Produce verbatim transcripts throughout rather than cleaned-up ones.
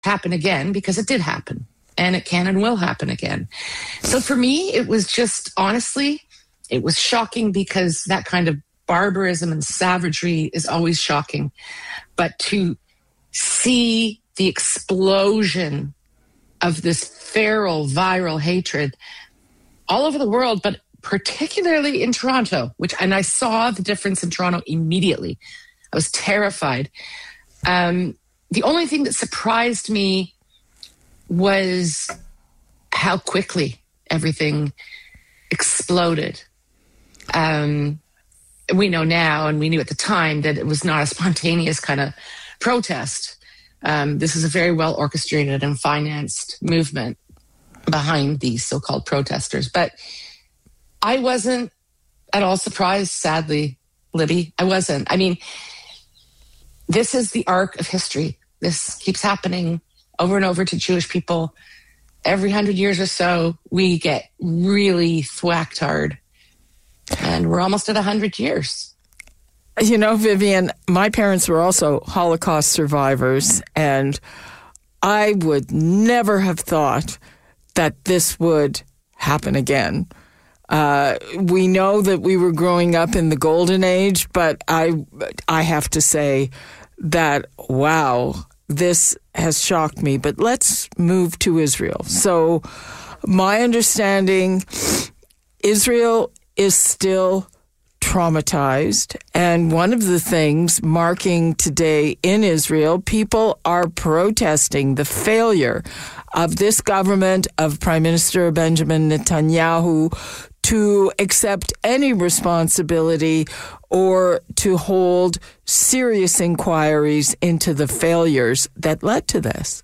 happen again, because it did happen, and it can and will happen again. So for me, it was just, honestly, it was shocking, because that kind of barbarism and savagery is always shocking. But to see the explosion of this feral, viral hatred all over the world, but particularly in Toronto, which, and I saw the difference in Toronto immediately. I was terrified. Um, the only thing that surprised me was how quickly everything exploded. Um, we know now, and we knew at the time, that it was not a spontaneous kind of protest. Um, this is a very well orchestrated and financed movement behind these so-called protesters. But I wasn't at all surprised, sadly, Libby. I wasn't. I mean, this is the arc of history. This keeps happening over and over to Jewish people. Every hundred years or so, we get really thwacked hard. And we're almost at a hundred years. You know, Vivian, my parents were also Holocaust survivors, and I would never have thought that this would happen again. Uh, we know that we were growing up in the golden age, but I, I have to say that, wow, this has shocked me. But let's move to Israel. So my understanding, Israel is still traumatized. And one of the things marking today in Israel, people are protesting the failure of this government, of Prime Minister Benjamin Netanyahu, to accept any responsibility or to hold serious inquiries into the failures that led to this.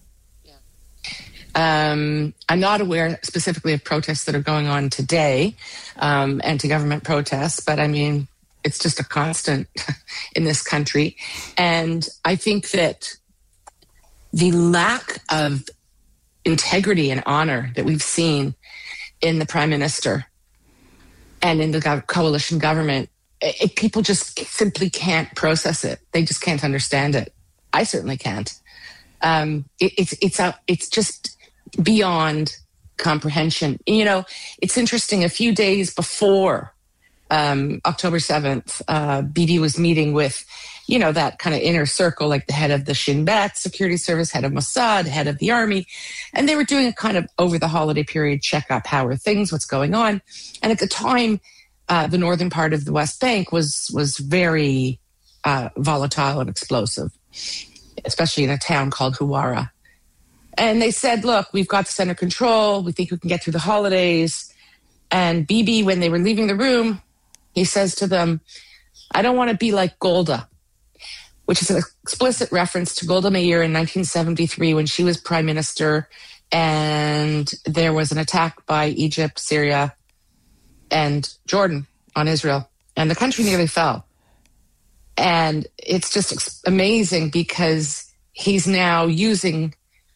Um, I'm not aware specifically of protests that are going on today, um, anti-government protests, but I mean, it's just a constant in this country. And I think that the lack of integrity and honor that we've seen in the Prime Minister and in the go- coalition government, it, it, people just simply can't process it. They just can't understand it. I certainly can't. Um, it, it's it's a, it's just beyond comprehension. You know, it's interesting. A few days before um, October seventh, uh, Bibi was meeting with, you know, that kind of inner circle, like the head of the Shin Bet security service, head of Mossad, head of the army. And they were doing a kind of over the holiday period checkup. How are things? What's going on? And at the time, uh, the northern part of the West Bank was, was very uh, volatile and explosive, especially in a town called Huwara. And they said, look, we've got this under control. We think we can get through the holidays. And Bibi, when they were leaving the room, he says to them, I don't want to be like Golda, which is an explicit reference to Golda Meir in nineteen seventy-three when she was prime minister and there was an attack by Egypt, Syria, and Jordan on Israel. And the country nearly fell. And it's just amazing because he's now using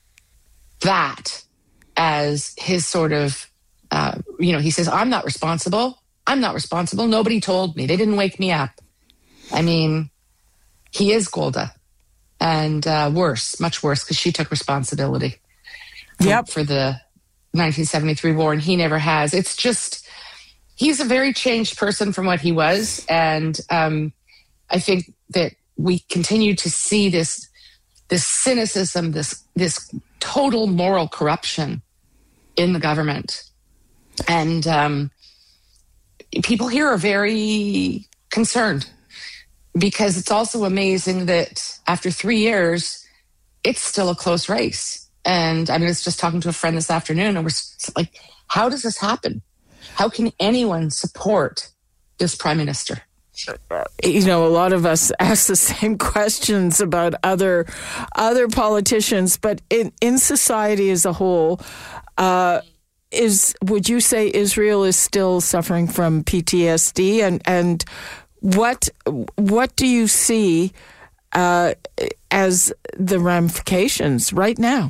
that as his sort of, uh, you know, he says, I'm not responsible. I'm not responsible. Nobody told me. They didn't wake me up. I mean, he is Golda. And uh, worse, much worse, because she took responsibility for, yep. for the nineteen seventy-three war, and he never has. It's just, he's a very changed person from what he was. And um, I think that we continue to see this this cynicism, this this total moral corruption in the government. And um, people here are very concerned because it's also amazing that after three years, it's still a close race. And I mean, it's just talking to a friend this afternoon and we're like, how does this happen? How can anyone support this prime minister? You know, a lot of us ask the same questions about other other politicians, but in, in society as a whole, uh, is would you say Israel is still suffering from P T S D? And and what what do you see uh, as the ramifications right now?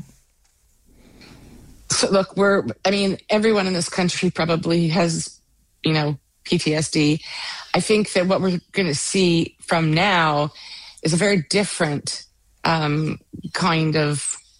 So look, we're, I mean, everyone in this country probably has, you know, P T S D. I think that what we're going to see from now is a very different um, kind of